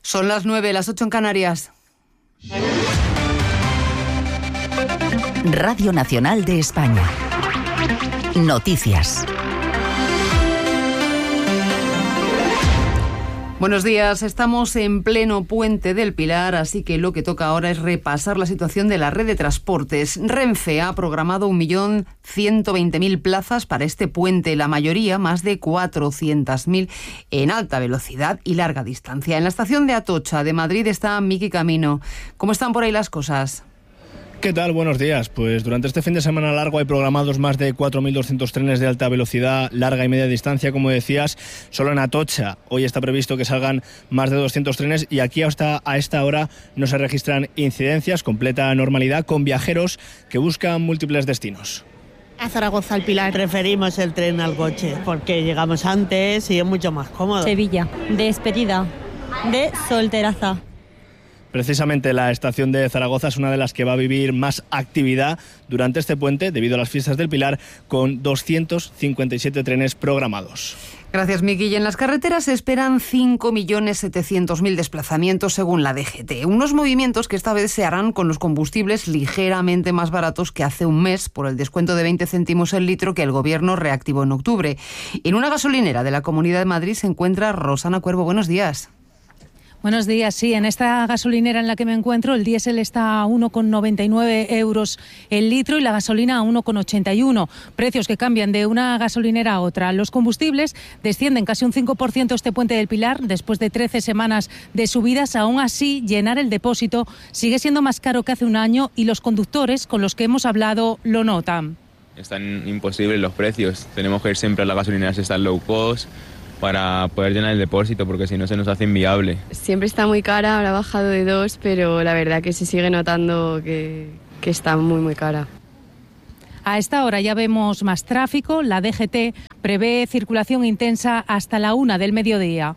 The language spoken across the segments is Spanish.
Son las 9, las 8 en Canarias. Radio Nacional de España. Noticias. Buenos días, estamos en pleno Puente del Pilar, así que lo que toca ahora es repasar la situación de la red de transportes. Renfe ha programado 1.120.000 plazas para este puente, la mayoría, más de 400.000, en alta velocidad y larga distancia. En la estación de Atocha de Madrid está Miki Camino. ¿Cómo están por ahí las cosas? ¿Qué tal? Buenos días. Pues durante este fin de semana largo hay programados más de 4.200 trenes de alta velocidad, larga y media distancia, como decías, solo en Atocha. Hoy está previsto que salgan más de 200 trenes y aquí hasta a esta hora no se registran incidencias, completa normalidad, con viajeros que buscan múltiples destinos. A Zaragoza al Pilar preferimos el tren al coche porque llegamos antes y es mucho más cómodo. Sevilla, de despedida, de solteraza. Precisamente la estación de Zaragoza es una de las que va a vivir más actividad durante este puente debido a las fiestas del Pilar, con 257 trenes programados. Gracias, Miki. Y en las carreteras se esperan 5.700.000 desplazamientos según la DGT. Unos movimientos que esta vez se harán con los combustibles ligeramente más baratos que hace un mes por el descuento de 20 céntimos el litro que el Gobierno reactivó en octubre. En una gasolinera de la Comunidad de Madrid se encuentra Rosana Cuervo. Buenos días. Buenos días. Sí, en esta gasolinera en la que me encuentro el diésel está a 1,99 euros el litro y la gasolina a 1,81. Precios que cambian de una gasolinera a otra. Los combustibles descienden casi un 5% este Puente del Pilar después de 13 semanas de subidas. Aún así, llenar el depósito sigue siendo más caro que hace un año y los conductores con los que hemos hablado lo notan. Están imposibles los precios. Tenemos que ir siempre a las gasolineras estas low cost para poder llenar el depósito, porque si no se nos hace inviable. Siempre está muy cara, ahora ha bajado de 2, pero la verdad que se sigue notando que está muy, muy cara. A esta hora ya vemos más tráfico. La DGT prevé circulación intensa hasta la 1 del mediodía.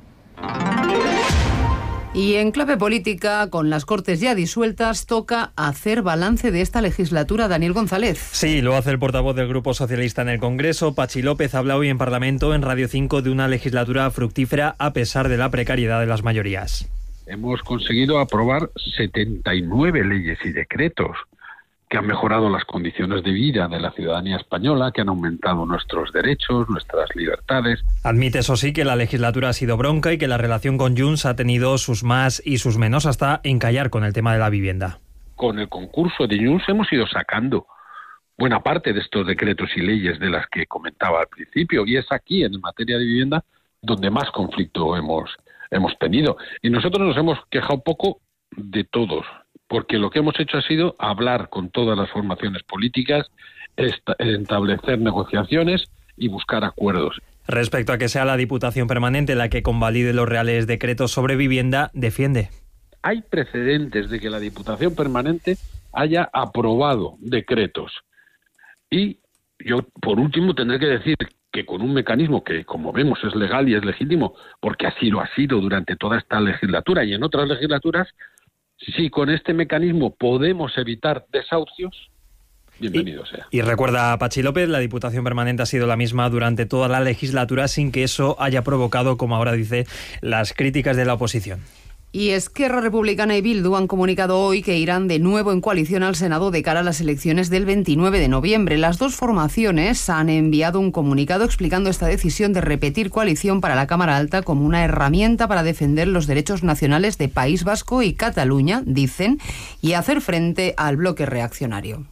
Y en clave política, con las Cortes ya disueltas, toca hacer balance de esta legislatura. Daniel González. Sí, lo hace el portavoz del Grupo Socialista en el Congreso. Patxi López habla hoy en Parlamento, en Radio 5, de una legislatura fructífera a pesar de la precariedad de las mayorías. Hemos conseguido aprobar 79 leyes y decretos que han mejorado las condiciones de vida de la ciudadanía española, que han aumentado nuestros derechos, nuestras libertades. Admite, eso sí, que la legislatura ha sido bronca y que la relación con Junts ha tenido sus más y sus menos, hasta encallar con el tema de la vivienda. Con el concurso de Junts hemos ido sacando buena parte de estos decretos y leyes de las que comentaba al principio, y es aquí, en materia de vivienda, donde más conflicto hemos tenido. Y nosotros nos hemos quejado poco de todos, porque lo que hemos hecho ha sido hablar con todas las formaciones políticas, establecer negociaciones y buscar acuerdos. Respecto a que sea la Diputación Permanente la que convalide los reales decretos sobre vivienda, defiende. Hay precedentes de que la Diputación Permanente haya aprobado decretos. Y yo, por último, tendré que decir que con un mecanismo que, como vemos, es legal y es legítimo, porque así lo ha sido durante toda esta legislatura y en otras legislaturas, si con este mecanismo podemos evitar desahucios, bienvenido sea. Y recuerda a Patxi López, la Diputación Permanente ha sido la misma durante toda la legislatura sin que eso haya provocado, como ahora dice, las críticas de la oposición. Y Esquerra Republicana y Bildu han comunicado hoy que irán de nuevo en coalición al Senado de cara a las elecciones del 29 de noviembre. Las dos formaciones han enviado un comunicado explicando esta decisión de repetir coalición para la Cámara Alta como una herramienta para defender los derechos nacionales de País Vasco y Cataluña, dicen, y hacer frente al bloque reaccionario.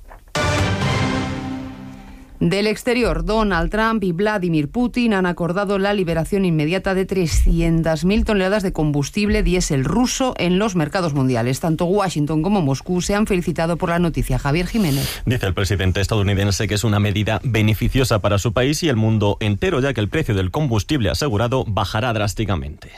Del exterior, Donald Trump y Vladimir Putin han acordado la liberación inmediata de 300.000 toneladas de combustible diésel ruso en los mercados mundiales. Tanto Washington como Moscú se han felicitado por la noticia. Javier Jiménez. Dice el presidente estadounidense que es una medida beneficiosa para su país y el mundo entero, ya que el precio del combustible asegurado bajará drásticamente.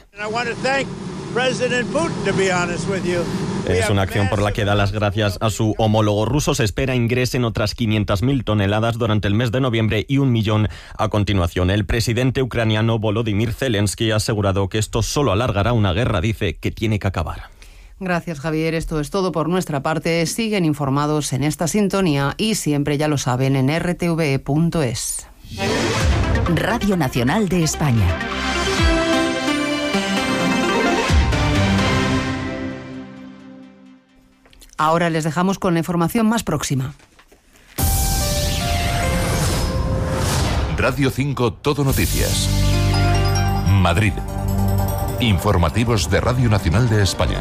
Es una acción por la que da las gracias a su homólogo ruso. Se espera ingresen otras 500.000 toneladas durante el mes de noviembre y 1 millón a continuación. El presidente ucraniano Volodymyr Zelensky ha asegurado que esto solo alargará una guerra, dice, que tiene que acabar. Gracias, Javier. Esto es todo por nuestra parte. Siguen informados en esta sintonía y siempre, ya lo saben, en rtve.es. Radio Nacional de España. Ahora les dejamos con la información más próxima. Radio 5 Todo Noticias. Madrid. Informativos de Radio Nacional de España.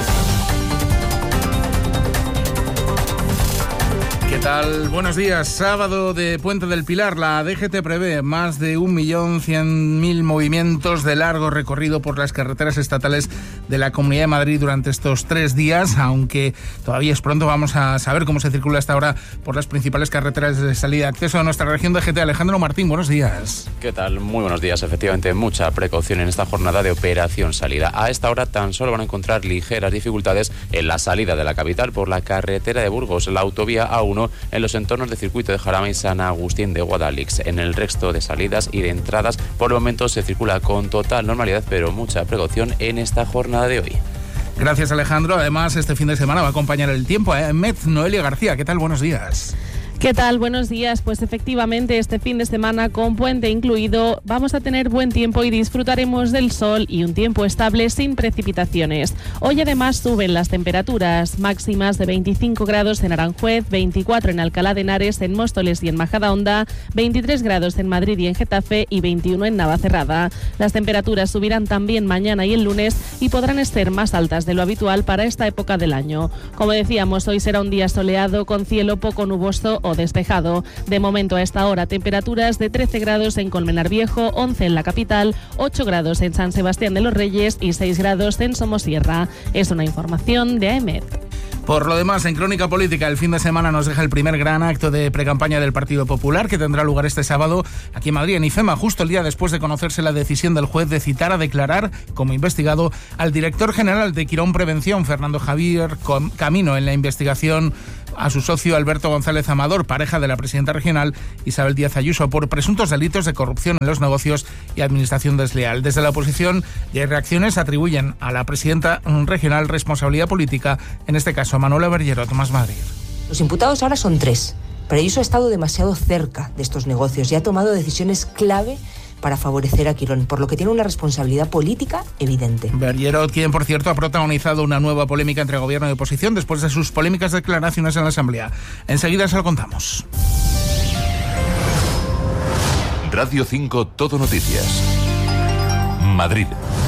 ¿Qué tal? Buenos días. Sábado de Puente del Pilar. La DGT prevé más de 1.100.000 movimientos de largo recorrido por las carreteras estatales de la Comunidad de Madrid durante estos 3 días, aunque todavía es pronto. Vamos a saber cómo se circula hasta ahora por las principales carreteras de salida y acceso a nuestra región DGT. Alejandro Martín, buenos días. ¿Qué tal? Muy buenos días. Efectivamente, mucha precaución en esta jornada de operación salida. A esta hora tan solo van a encontrar ligeras dificultades en la salida de la capital por la carretera de Burgos, la autovía A1, en los entornos de Circuito de Jarama y San Agustín de Guadalix. En el resto de salidas y de entradas, por el momento se circula con total normalidad, pero mucha precaución en esta jornada de hoy. Gracias, Alejandro. Además, este fin de semana va a acompañar el tiempo a Met. Noelia García, ¿qué tal? Buenos días. ¿Qué tal? Buenos días. Pues efectivamente este fin de semana con puente incluido vamos a tener buen tiempo y disfrutaremos del sol y un tiempo estable sin precipitaciones. Hoy además suben las temperaturas máximas de 25 grados en Aranjuez, 24 en Alcalá de Henares, en Móstoles y en Majadahonda, 23 grados en Madrid y en Getafe y 21 en Navacerrada. Las temperaturas subirán también mañana y el lunes y podrán ser más altas de lo habitual para esta época del año. Como decíamos, hoy será un día soleado con cielo poco nuboso o despejado. De momento a esta hora temperaturas de 13 grados en Colmenar Viejo, 11 en la capital, 8 grados en San Sebastián de los Reyes y 6 grados en Somosierra. Es una información de AEMET. Por lo demás, en Crónica Política, el fin de semana nos deja el primer gran acto de precampaña del Partido Popular, que tendrá lugar este sábado aquí en Madrid, en IFEMA, justo el día después de conocerse la decisión del juez de citar a declarar como investigado al director general de Quirón Prevención, Fernando Javier Camino, en la investigación a su socio Alberto González Amador, pareja de la presidenta regional Isabel Díaz Ayuso, por presuntos delitos de corrupción en los negocios y administración desleal. Desde la oposición ya hay reacciones, atribuyen a la presidenta regional responsabilidad política, en este caso a Manuela Bergerot, Más Madrid. Los imputados ahora son 3, pero Ayuso ha estado demasiado cerca de estos negocios y ha tomado decisiones clave para favorecer a Quirón, por lo que tiene una responsabilidad política evidente. Bergerot, quien por cierto ha protagonizado una nueva polémica entre gobierno y oposición después de sus polémicas declaraciones en la Asamblea. Enseguida se lo contamos. Radio 5 Todo Noticias. Madrid.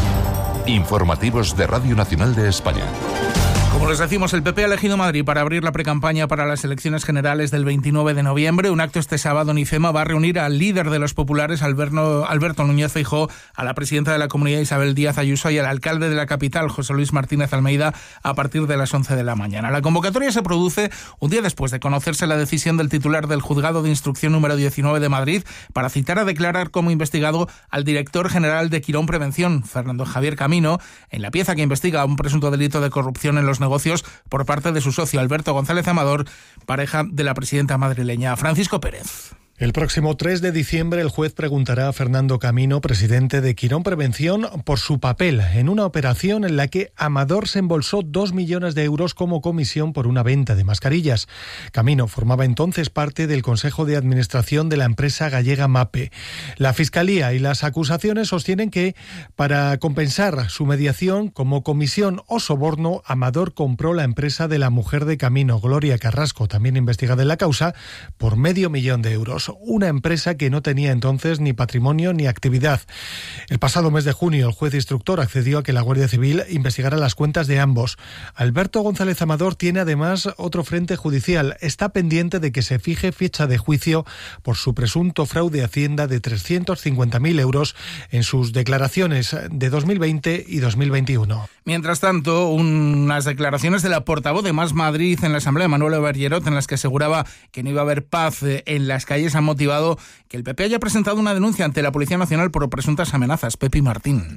Informativos de Radio Nacional de España. Como les decimos, el PP ha elegido Madrid para abrir la precampaña para las elecciones generales del 29 de noviembre. Un acto este sábado en IFEMA va a reunir al líder de los populares, Alberto Núñez Feijóo, a la presidenta de la Comunidad, Isabel Díaz Ayuso, y al alcalde de la capital, José Luis Martínez Almeida, a partir de las 11 de la mañana. La convocatoria se produce un día después de conocerse la decisión del titular del Juzgado de Instrucción número 19 de Madrid para citar a declarar como investigado al director general de Quirón Prevención, Fernando Javier Camino, en la pieza que investiga un presunto delito de corrupción en los negocios por parte de su socio Alberto González Amador, pareja de la presidenta madrileña. Francisco Pérez. El próximo 3 de diciembre el juez preguntará a Fernando Camino, presidente de Quirón Prevención, por su papel en una operación en la que Amador se embolsó 2 millones de euros como comisión por una venta de mascarillas. Camino formaba entonces parte del Consejo de Administración de la empresa gallega MAPE. La Fiscalía y las acusaciones sostienen que, para compensar su mediación como comisión o soborno, Amador compró la empresa de la mujer de Camino, Gloria Carrasco, también investigada en la causa, por $500,000 euros. Una empresa que no tenía entonces ni patrimonio ni actividad. El pasado mes de junio, el juez instructor accedió a que la Guardia Civil investigara las cuentas de ambos. Alberto González Amador tiene además otro frente judicial. Está pendiente de que se fije fecha de juicio por su presunto fraude a Hacienda de 350.000 euros en sus declaraciones de 2020 y 2021. Mientras tanto, unas declaraciones de la portavoz de Más Madrid en la Asamblea, Manuela Bergerot, en las que aseguraba que no iba a haber paz en las calles, han motivado que el PP haya presentado una denuncia ante la Policía Nacional por presuntas amenazas. Pepi Martín.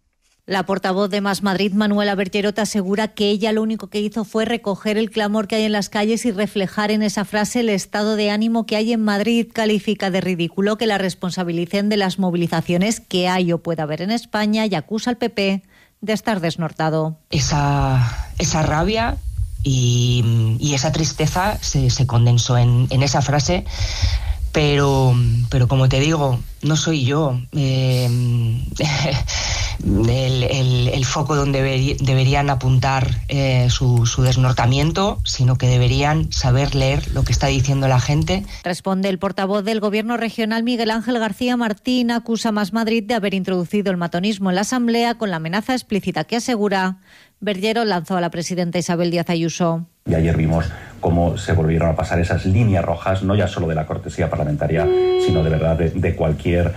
La portavoz de Más Madrid, Manuela Bergerot, asegura que ella lo único que hizo fue recoger el clamor que hay en las calles y reflejar en esa frase el estado de ánimo que hay en Madrid. Califica de ridículo que la responsabilicen de las movilizaciones que hay o pueda haber en España y acusa al PP de estar desnortado. Esa rabia y esa tristeza se condensó en esa frase. Pero como te digo, no soy yo el el foco donde deberían apuntar su desnortamiento, sino que deberían saber leer lo que está diciendo la gente. Responde el portavoz del Gobierno regional, Miguel Ángel García Martín, acusa a Más Madrid de haber introducido el matonismo en la Asamblea con la amenaza explícita que asegura Berllero lanzó a la presidenta Isabel Díaz Ayuso. Y ayer vimos cómo se volvieron a pasar esas líneas rojas, no ya solo de la cortesía parlamentaria, sino de verdad de cualquier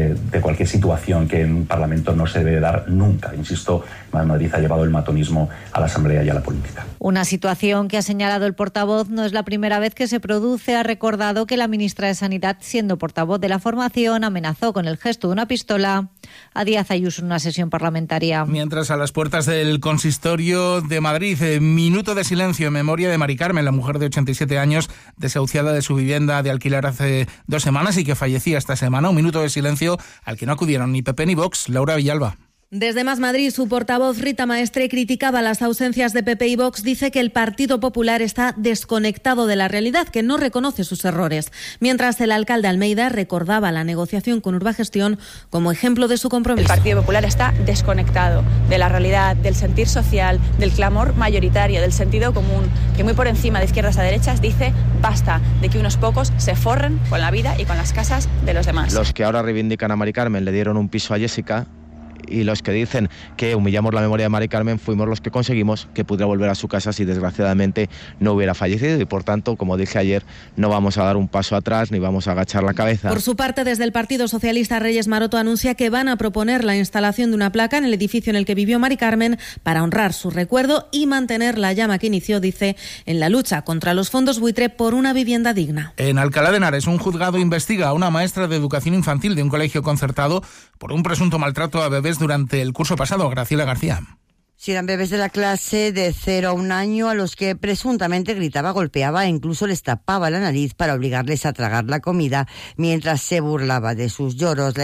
situación que en un Parlamento no se debe dar nunca. Insisto, Más Madrid ha llevado el matonismo a la Asamblea y a la política. Una situación que ha señalado el portavoz no es la primera vez que se produce. Ha recordado que la ministra de Sanidad, siendo portavoz de la formación, amenazó con el gesto de una pistola a Díaz Ayuso en una sesión parlamentaria. Mientras, a las puertas del consistorio de Madrid, minuto de silencio en memoria de Mari Carmen, la mujer de 87 años desahuciada de su vivienda de alquiler hace 2 semanas y que fallecía esta semana. Un minuto de silencio al que no acudieron ni PP ni Vox. Laura Villalba. Desde Más Madrid, su portavoz Rita Maestre criticaba las ausencias de PP y Vox. Dice que el Partido Popular está desconectado de la realidad, que no reconoce sus errores. Mientras, el alcalde Almeida recordaba la negociación con Urbagestión como ejemplo de su compromiso. El Partido Popular está desconectado de la realidad, del sentir social, del clamor mayoritario, del sentido común, que muy por encima de izquierdas a derechas dice basta de que unos pocos se forren con la vida y con las casas de los demás. Los que ahora reivindican a Mari Carmen le dieron un piso a Jessica, y los que dicen que humillamos la memoria de Mari Carmen fuimos los que conseguimos que pudiera volver a su casa si desgraciadamente no hubiera fallecido, y por tanto, como dije ayer, no vamos a dar un paso atrás ni vamos a agachar la cabeza. Por su parte, desde el Partido Socialista, Reyes Maroto anuncia que van a proponer la instalación de una placa en el edificio en el que vivió Mari Carmen para honrar su recuerdo y mantener la llama que inició, dice, en la lucha contra los fondos buitre por una vivienda digna. En Alcalá de Henares, un juzgado investiga a una maestra de educación infantil de un colegio concertado por un presunto maltrato a bebés durante el curso pasado. Graciela García. Si eran bebés de la clase de 0 a 1 año a los que presuntamente gritaba, golpeaba e incluso les tapaba la nariz para obligarles a tragar la comida mientras se burlaba de sus lloros.